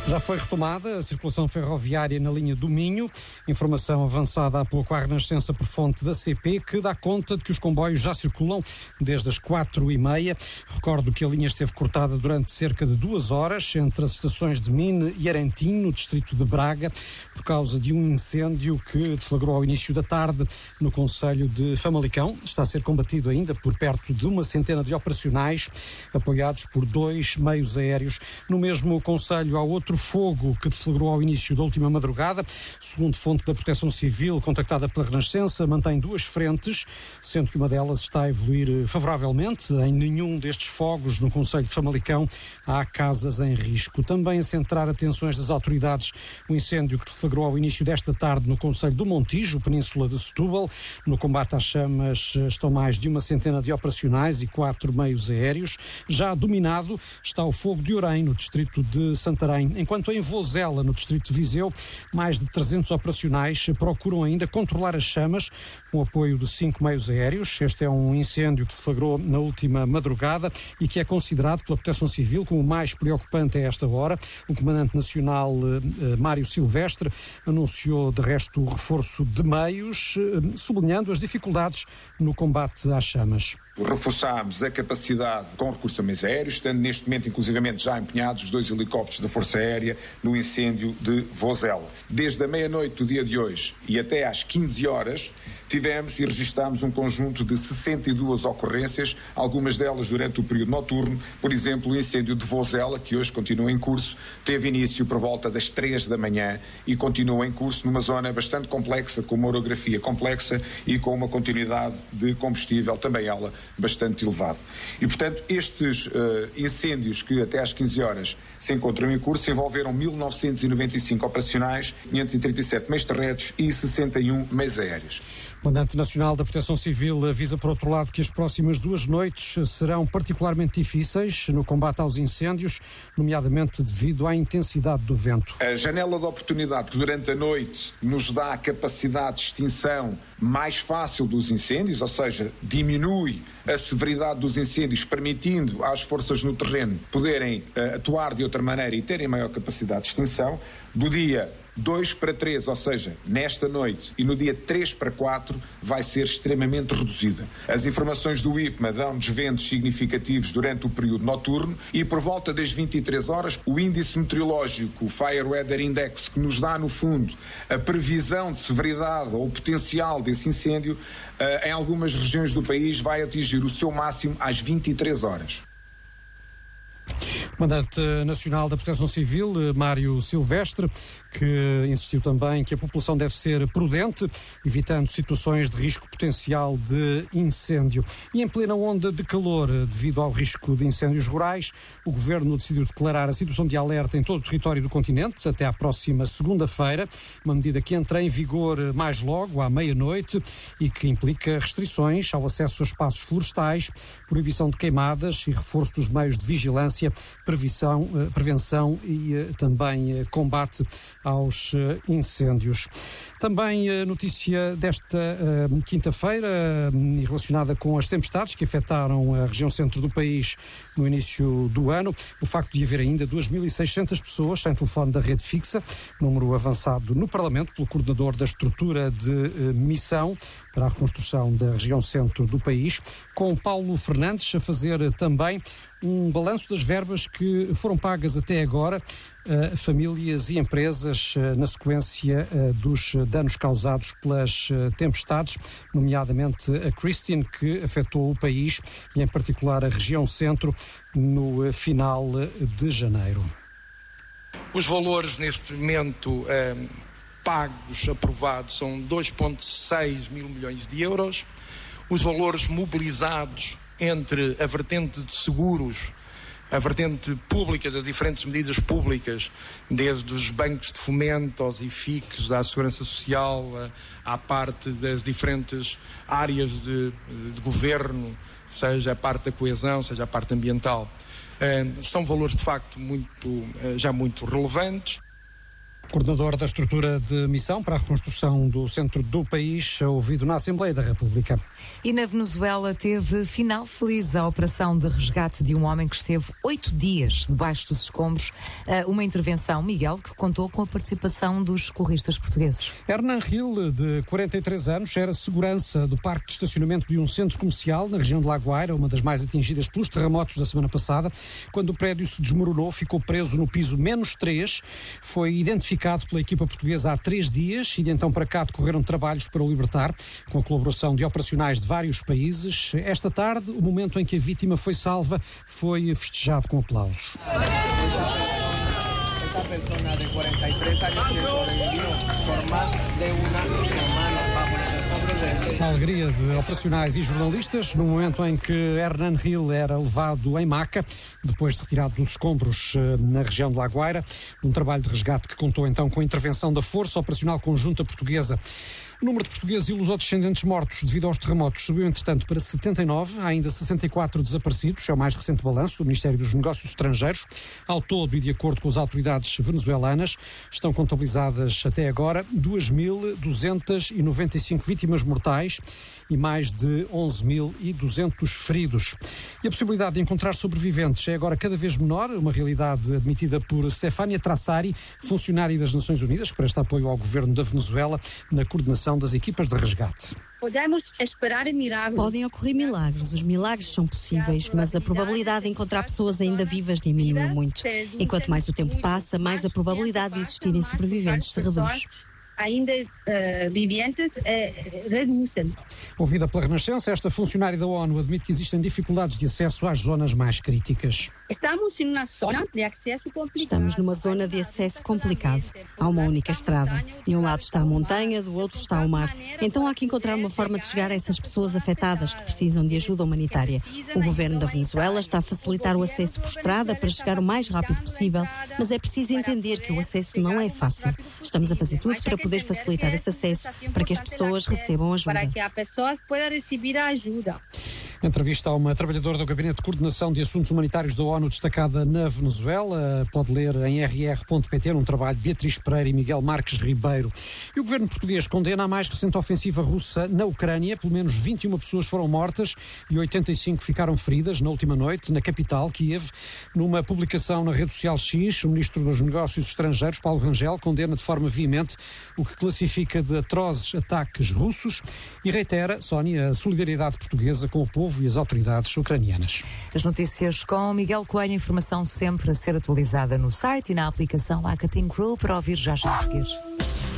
Já foi retomada a circulação ferroviária na linha do Minho. Informação avançada há pouco à Renascença por fonte da CP, que dá conta de que os comboios já circulam desde as 4h30. Recordo que a linha esteve cortada durante cerca de 2 horas entre as estações de Mine e Arentim, no distrito de Braga, por causa de um incêndio que deflagrou ao início da tarde no concelho de Famalicão. Está a ser combatido ainda por perto de 100 de operacionais, apoiados por 2 meios aéreos. No mesmo concelho há outro fogo que deflagrou ao início da última madrugada. Segundo fonte da Proteção Civil, contactada pela Renascença, mantém 2 frentes, sendo que uma delas está a evoluir favoravelmente. Em nenhum destes fogos no concelho de Famalicão há casas em risco. Também a centrar atenções das autoridades o incêndio que deflagrou ao início desta tarde no concelho do Montijo, península de Setúbal. No combate às chamas estão mais de 100 de operacionais e 4 meios aéreos. Já dominado está o fogo de Orém, no distrito de Santarém. Enquanto em Vozela, no distrito de Viseu, mais de 300 operacionais procuram ainda controlar as chamas com o apoio de 5 meios aéreos. Este é um incêndio que deflagrou na última madrugada e que é considerado pela Proteção Civil como o mais preocupante a esta hora. O Comandante Nacional Mário Silvestre anunciou de resto o reforço de meios, sublinhando as dificuldades no combate às chamas. Reforçámos a capacidade com recurso a meios aéreos, estando neste momento inclusivamente já empenhados os 2 helicópteros da Força Aérea no incêndio de Vozela. Desde a meia-noite do dia de hoje e até às 15 horas tivemos e registámos um conjunto de 62 ocorrências, algumas delas durante o período noturno. Por exemplo, o incêndio de Vozela, que hoje continua em curso, teve início por volta das 3 da manhã e continua em curso numa zona bastante complexa, com uma orografia complexa e com uma continuidade de combustível, também ela bastante elevado. E, portanto, estes incêndios que até às 15 horas se encontram em curso envolveram 1.995 operacionais, 537 meios terrestres e 61 meios aéreos. O Comandante Nacional da Proteção Civil avisa, por outro lado, que as próximas 2 noites serão particularmente difíceis no combate aos incêndios, nomeadamente devido à intensidade do vento. A janela de oportunidade que durante a noite nos dá a capacidade de extinção mais fácil dos incêndios, ou seja, diminui a severidade dos incêndios, permitindo às forças no terreno poderem atuar de outra maneira e terem maior capacidade de extinção, do dia 2 para 3, ou seja, nesta noite, e no dia 3 para 4, vai ser extremamente reduzida. As informações do IPMA dão desventos significativos durante o período noturno e por volta das 23 horas, o índice meteorológico, o Fire Weather Index, que nos dá, no fundo, a previsão de severidade ou potencial desse incêndio, em algumas regiões do país vai atingir o seu máximo às 23 horas. O Comandante Nacional da Proteção Civil, Mário Silvestre, que insistiu também que a população deve ser prudente, evitando situações de risco potencial de incêndio. E em plena onda de calor, devido ao risco de incêndios rurais, o Governo decidiu declarar a situação de alerta em todo o território do continente até à próxima segunda-feira, uma medida que entra em vigor mais logo, à meia-noite, e que implica restrições ao acesso a espaços florestais, proibição de queimadas e reforço dos meios de vigilância, prevenção e também combate aos incêndios. Também a notícia desta quinta-feira relacionada com as tempestades que afetaram a região centro do país no início do ano. O facto de haver ainda 2.600 pessoas sem telefone da rede fixa, número avançado no Parlamento pelo coordenador da estrutura de missão para a reconstrução da região centro do país, com Paulo Fernandes a fazer também um balanço das verbas que foram pagas até agora a famílias e empresas na sequência dos danos causados pelas tempestades, nomeadamente a Christine, que afetou o país e em particular a região centro no final de janeiro. Os valores neste momento pagos, aprovados, são 2,6 mil milhões de euros. Os valores mobilizados entre a vertente de seguros, a vertente pública, das diferentes medidas públicas, desde os bancos de fomento aos IFICs, à Segurança Social, à parte das diferentes áreas de governo, seja a parte da coesão, seja a parte ambiental. São valores de facto já muito relevantes. Coordenador da estrutura de missão para a reconstrução do centro do país, ouvido na Assembleia da República. E na Venezuela teve final feliz a operação de resgate de um homem que esteve 8 dias debaixo dos escombros. Uma intervenção, Miguel, que contou com a participação dos socorristas portugueses. Hernan Gil, de 43 anos, era segurança do parque de estacionamento de um centro comercial na região de La Guaira, uma das mais atingidas pelos terremotos da semana passada. Quando o prédio se desmoronou, ficou preso no piso -3. Foi identificado pela equipa portuguesa há 3 dias e de então para cá decorreram trabalhos para o libertar, com a colaboração de operacionais de vários países. Esta tarde, o momento em que a vítima foi salva foi festejado com aplausos. Esta persona de 43 años que sobrevivió por más de un año semana bajo los escombros de... A alegria de operacionais e jornalistas no momento em que Hernan Gil era levado em maca, depois de retirado dos escombros na região de La Guaira, um trabalho de resgate que contou então com a intervenção da Força Operacional Conjunta Portuguesa. O número de portugueses e lusodescendentes mortos devido aos terremotos subiu, entretanto, para 79. Há ainda 64 desaparecidos. É o mais recente balanço do Ministério dos Negócios Estrangeiros. Ao todo, e de acordo com as autoridades venezuelanas, estão contabilizadas até agora 2.295 vítimas mortais e mais de 11.200 feridos. E a possibilidade de encontrar sobreviventes é agora cada vez menor, uma realidade admitida por Stefania Trassari, funcionária das Nações Unidas, que presta apoio ao governo da Venezuela na coordenação das equipas de resgate. Podemos esperar milagres. Podem ocorrer milagres, os milagres são possíveis, mas a probabilidade de encontrar pessoas ainda vivas diminui muito. Enquanto mais o tempo passa, mais a probabilidade de existirem sobreviventes se reduz. Ainda viventes reduzem. Ouvida pela Renascença, esta funcionária da ONU admite que existem dificuldades de acesso às zonas mais críticas. Estamos numa zona de acesso complicado. Estamos numa zona de acesso complicado. Há uma única estrada. De um lado está a montanha, do outro está o mar. Então há que encontrar uma forma de chegar a essas pessoas afetadas que precisam de ajuda humanitária. O governo da Venezuela está a facilitar o acesso por estrada para chegar o mais rápido possível, mas é preciso entender que o acesso não é fácil. Estamos a fazer tudo para poder facilitar esse acesso, para que as pessoas recebam ajuda. Para que as pessoas possam receber a ajuda. Entrevista a uma trabalhadora do Gabinete de Coordenação de Assuntos Humanitários da ONU destacada na Venezuela. Pode ler em rr.pt num trabalho de Beatriz Pereira e Miguel Marques Ribeiro. E o governo português condena a mais recente ofensiva russa na Ucrânia. Pelo menos 21 pessoas foram mortas e 85 ficaram feridas na última noite na capital, Kiev. Numa publicação na rede social X, o ministro dos Negócios Estrangeiros, Paulo Rangel, condena de forma veemente o que classifica de atrozes ataques russos e reitera, Sónia, a solidariedade portuguesa com o povo e as autoridades ucranianas. As notícias com Miguel Coelho, informação sempre a ser atualizada no site e na aplicação Acatim Crew para ouvir já a seguir.